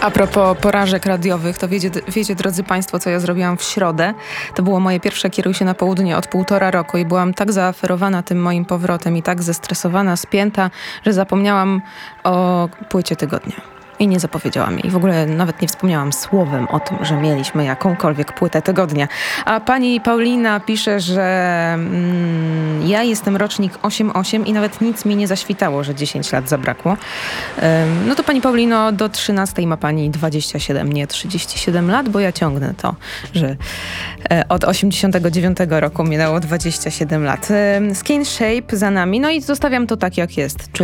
A propos porażek radiowych, to wiecie, drodzy Państwo, co ja zrobiłam w środę. To było moje pierwsze Kieruj się na południe od 1,5 roku i byłam tak zaaferowana tym moim powrotem i tak zestresowana, spięta, że zapomniałam o płycie tygodnia. I nie zapowiedziałam jej. W ogóle nawet nie wspomniałam słowem o tym, że mieliśmy jakąkolwiek płytę tygodnia. A pani Paulina pisze, że ja jestem rocznik 88 i nawet nic mi nie zaświtało, że 10 lat zabrakło. No to pani Paulino, do 13 ma pani 27, nie 37 lat, bo ja ciągnę to, że od 89 roku minęło 27 lat. Skin Shape za nami, no i zostawiam to tak, jak jest, czyli